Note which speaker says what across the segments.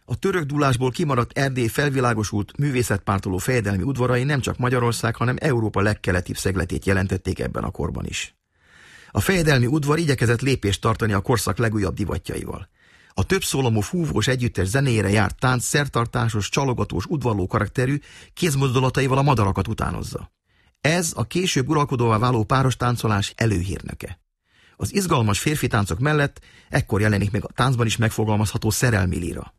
Speaker 1: A török dúlásból kimaradt Erdély felvilágosult, művészetpártoló fejedelmi udvarai nem csak Magyarország, hanem Európa legkeletibb szegletét jelentették ebben a korban is. A fejedelmi udvar igyekezett lépést tartani a korszak legújabb divatjaival. A többszólamú fúvós együttes zenéjére járt tánc szertartásos, csalogatós, udvarló karakterű, kézmozdulataival a madarakat utánozza. Ez a később uralkodóvá váló páros táncolás előhírnöke. Az izgalmas férfi táncok mellett ekkor jelenik meg a táncban is megfogalmazható szerelmi líra.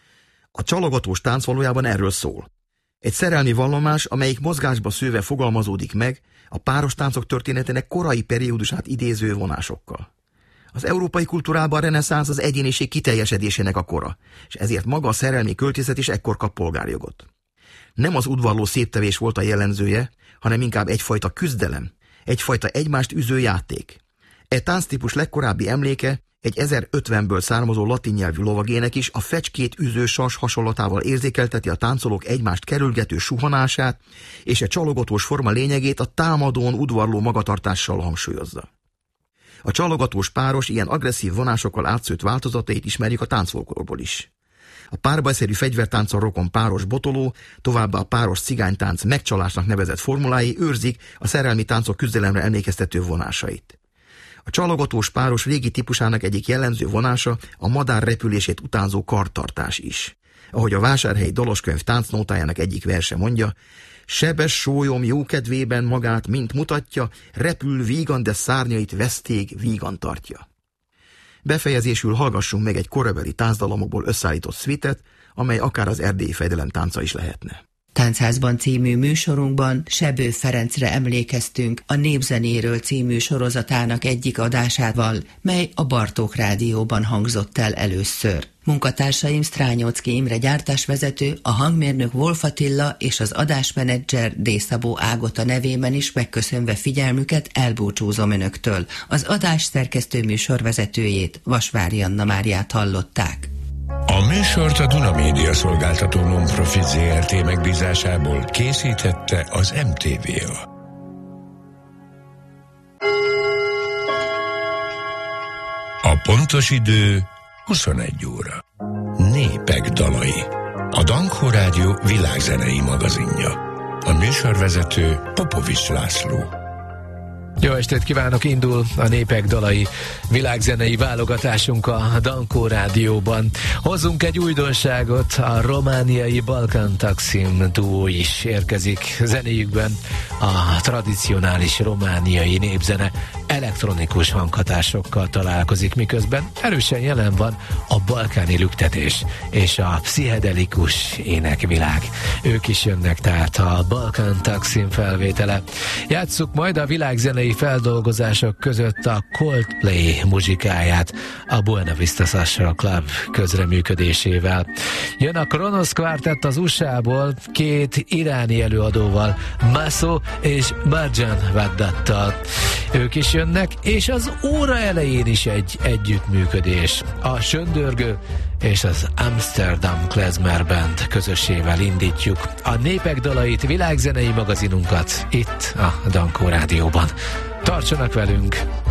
Speaker 1: A csalogatós tánc valójában erről szól. Egy szerelmi vallomás, amelyik mozgásba szőve fogalmazódik meg, a páros táncok történetének korai periódusát idéző vonásokkal. Az európai kultúrában a reneszánsz az egyéniség kiteljesedésének a kora, és ezért maga a szerelmi költészet is ekkor kap polgárjogot. Nem az udvarló széptevés volt a jellemzője, hanem inkább egyfajta küzdelem, egyfajta egymást üző játék. E tánctípus legkorábbi emléke egy 1050-ből származó latin nyelvű lovagének is a fecskét üző sas hasonlatával érzékelteti a táncolók egymást kerülgető suhanását, és a csalogatós forma lényegét a támadón udvarló magatartással hangsúlyozza. A csalogatós páros ilyen agresszív vonásokkal átszőtt változatait ismerjük a táncfolklórból is. A párbajszerű fegyvertánccal rokon páros botoló, továbbá a páros cigánytánc megcsalásnak nevezett formulái őrzik a szerelmi táncok küzdelemre emlékeztető vonásait. A csalogatós páros régi típusának egyik jellemző vonása a madár repülését utánzó karttartás is. Ahogy a Vásárhelyi daloskönyv táncnótájának egyik verse mondja, sebes sólyom jókedvében magát mint mutatja, repül vígan, de szárnyait vesztég vígan tartja. Befejezésül hallgassunk meg egy korabeli táncdalomokból összeállított szvitet, amely akár az erdélyi fejedelem tánca is lehetne.
Speaker 2: Táncházban című műsorunkban Sebő Ferencre emlékeztünk a Népzenéről című sorozatának egyik adásával, mely a Bartók Rádióban hangzott el először. Munkatársaim Strányocki Imre gyártásvezető, a hangmérnök Wolf Attila és az adásmenedzser D. Szabó Ágota nevében is megköszönve figyelmüket elbúcsúzom önöktől. Az adás szerkesztő műsorvezetőjét, Vasvári Anna Máriát hallották.
Speaker 3: A műsort a Duna Média szolgáltató non-profit ZRT megbízásából készítette az MTV-a. A pontos idő 21 óra. Népek dalai. A Dankó Rádió világzenei magazinja. A műsorvezető Popovics László.
Speaker 4: Jó estét kívánok, indul a Népek dalai világzenei válogatásunk a Dankó Rádióban. Hozzunk egy újdonságot, a romániai Balkán Taksim duó is érkezik zenéjükben. A tradicionális romániai népzene elektronikus hanghatásokkal találkozik, miközben erősen jelen van a balkáni lüktetés és a pszichedelikus énekvilág. Ők is jönnek, tehát a Balkán Taksim felvétele. Játsszuk majd a világzenei feldolgozások között a Coldplay muzsikáját a Buena Vista Social Club közreműködésével. Jön a Kronos Quartet az USA-ból, két iráni előadóval, Maso és Marjan Vaddattal. Ők is jönnek, és az óra elején is egy együttműködés. A Söndörgő és az Amsterdam Klezmer Band közössével indítjuk a Népek dalait, világzenei magazinunkat itt a Dankó Rádióban. Tartsanak velünk!